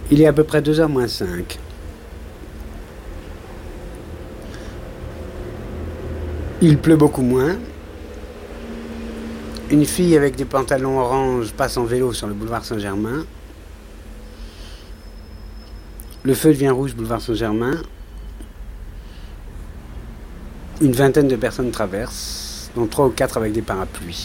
Il est à peu près 2h moins 5. Il pleut beaucoup moins. Une fille avec des pantalons orange passe en vélo sur le boulevard Saint-Germain. Le feu devient rouge, boulevard Saint-Germain. Une vingtaine de personnes traversent, dont 3 ou 4 avec des parapluies.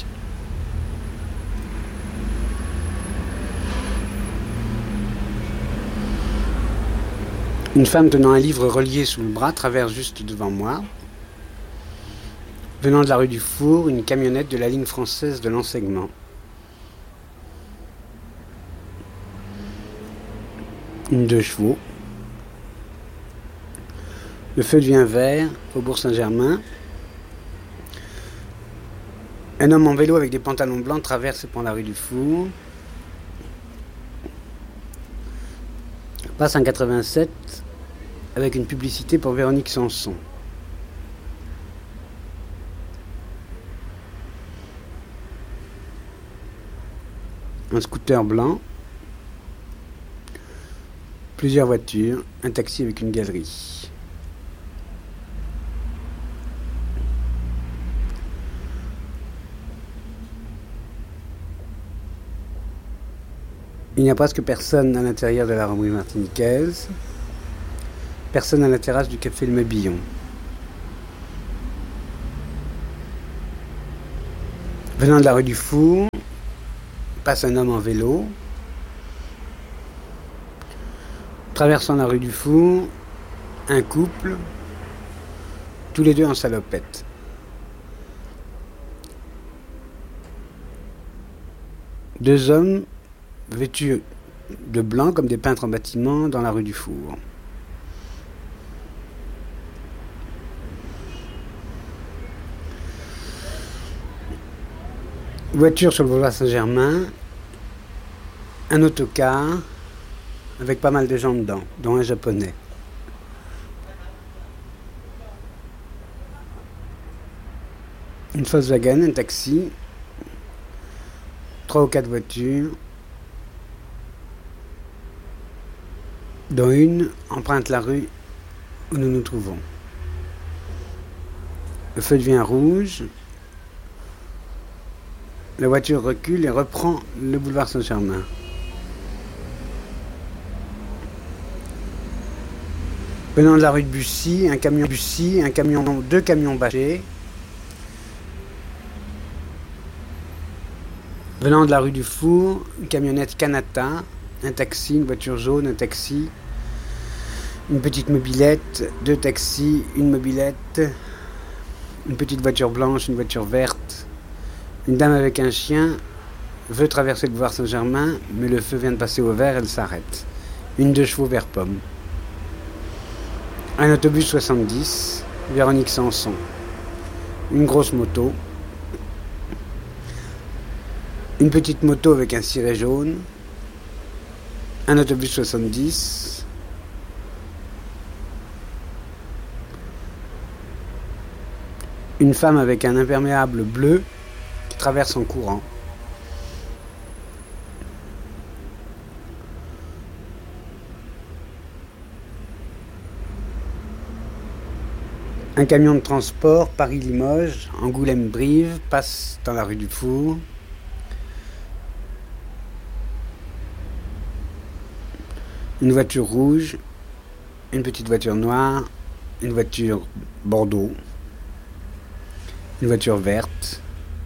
Une femme tenant un livre relié sous le bras traverse juste devant moi. Venant de la rue du Four, une camionnette de la ligne française de l'enseignement. Une 2 chevaux. Le feu devient vert, faubourg Saint-Germain. Un homme en vélo avec des pantalons blancs traverse et prend la rue du Four. Passe un 87 avec une publicité pour Véronique Sanson. Un scooter blanc, plusieurs voitures, un taxi avec une galerie. Il n'y a presque personne à l'intérieur de la rue martiniquaise, personne à la terrasse du café Le Mabillon. Venant de la rue du Four, passe un homme en vélo. Traversant la rue du Four, un couple, tous les deux en salopette. Deux hommes vêtus de blanc comme des peintres en bâtiment dans la rue du Four. Voiture sur le boulevard Saint-Germain, un autocar avec pas mal de gens dedans, dont un japonais. Une Volkswagen, un taxi, 3 ou 4 voitures, dont une emprunte la rue où nous nous trouvons. Le feu devient rouge. La voiture recule et reprend le boulevard Saint-Germain. Venant de la rue de Bussy, deux camions bâchés. Venant de la rue du Four, une camionnette Canata, un taxi, une voiture jaune, un taxi, une petite mobilette, 2 taxis, une mobilette, une petite voiture blanche, une voiture verte. Une dame avec un chien veut traverser le boulevard Saint-Germain, mais le feu vient de passer au vert, elle s'arrête. Une 2 chevaux vert pomme. Un autobus 70, Véronique Sanson. Une grosse moto. Une petite moto avec un ciré jaune. Un autobus 70. Une femme avec un imperméable bleu qui traverse en courant. Un camion de transport Paris-Limoges, Angoulême-Brive, passe dans la rue du Four. Une voiture rouge, une petite voiture noire, une voiture Bordeaux, une voiture verte.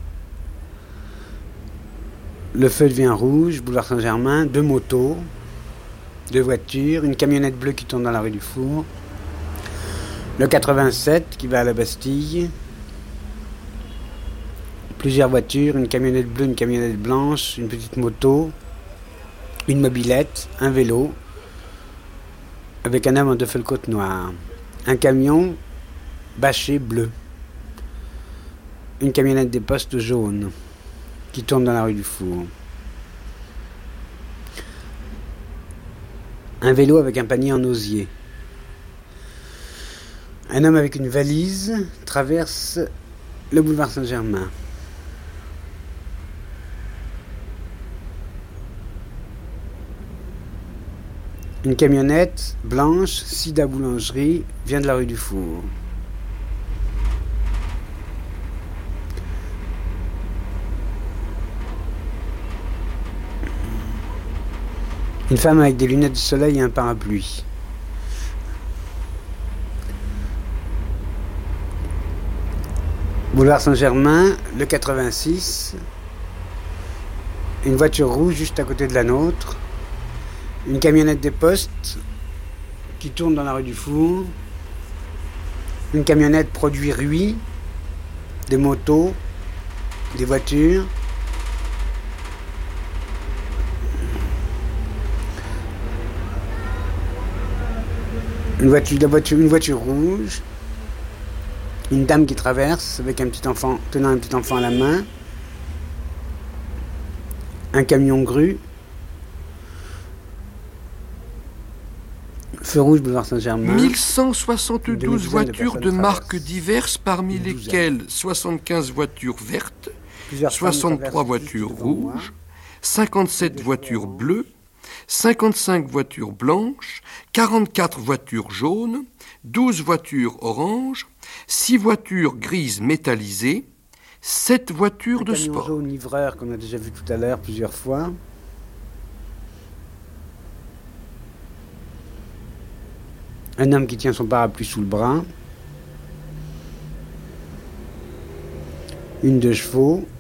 Le feu devient rouge, boulevard Saint-Germain, 2 motos, 2 voitures, une camionnette bleue qui tourne dans la rue du Four, le 87 qui va à la Bastille, plusieurs voitures, une camionnette bleue, une camionnette blanche, une petite moto, une mobilette, un vélo, avec un homme en duffel-coat noir, un camion bâché bleu, une camionnette des postes jaune qui tourne dans la rue du Four, un vélo avec un panier en osier. Un homme avec une valise traverse le boulevard Saint-Germain. Une camionnette blanche, Sida Boulangerie, vient de la rue du Four. Une femme avec des lunettes de soleil et un parapluie. Boulevard Saint-Germain, le 86. Une voiture rouge juste à côté de la nôtre. Une camionnette des postes qui tourne dans la rue du Four. Une camionnette produit Rui. Des motos. Des voitures. Une voiture rouge. Une dame qui traverse avec un petit enfant, tenant un petit enfant à la main. Un camion grue. Feu rouge, boulevard Saint-Germain. 1172 voitures de marques diverses, parmi lesquelles 75 voitures vertes, 63 voitures rouges, 57 voitures bleues, 55 voitures blanches, 44 voitures jaunes, 12 voitures oranges, 6 voitures grises métallisées, 7 voitures de sport. Un camion jaune livreur qu'on a déjà vu tout à l'heure plusieurs fois. Un homme qui tient son parapluie sous le bras. Une de chevaux.